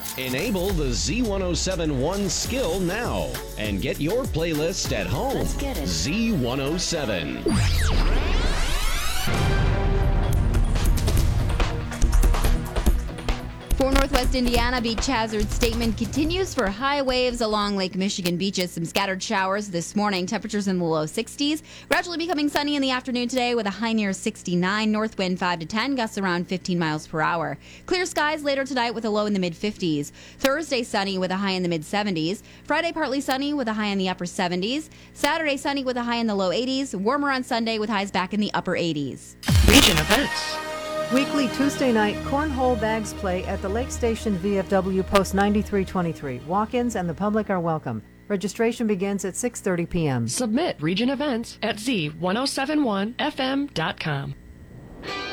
Enable the Z1071 skill now and get your playlist at home. Let's get it. Z107. For Northwest Indiana, beach hazard statement continues for high waves along Lake Michigan beaches. Some scattered showers this morning. Temperatures in the low 60s. Gradually becoming sunny in the afternoon today with a high near 69. North wind 5 to 10, gusts around 15 miles per hour. Clear skies later tonight with a low in the mid 50s. Thursday sunny with a high in the mid 70s. Friday partly sunny with a high in the upper 70s. Saturday sunny with a high in the low 80s. Warmer on Sunday with highs back in the upper 80s. Region events. Weekly Tuesday night cornhole bags play at the Lake Station VFW Post 9323. Walk-ins and the public are welcome. Registration begins at 6:30 p.m. Submit region events at Z1071FM.com.